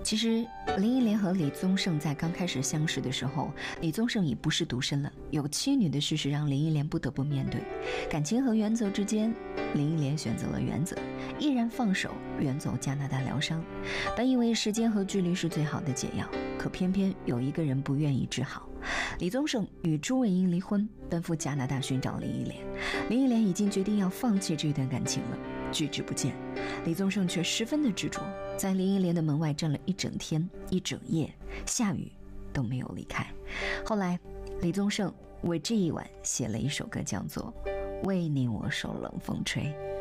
其实林忆莲和李宗盛在刚开始相识的时候，李宗盛已不是独身了，有妻女的事实让林忆莲不得不面对。感情和原则之间，林忆莲选择了原则，毅然放手，远走加拿大疗伤。本以为时间和距离是最好的解药，可偏偏有一个人不愿意治好。李宗盛与朱卫英离婚，奔赴加拿大寻找林忆莲。林忆莲已经决定要放弃这段感情了，拒之不见。李宗盛却十分的执着，在林忆莲的门外站了一整天一整夜，下雨都没有离开。后来李宗盛为这一晚写了一首歌，叫做《为你我受冷风吹》。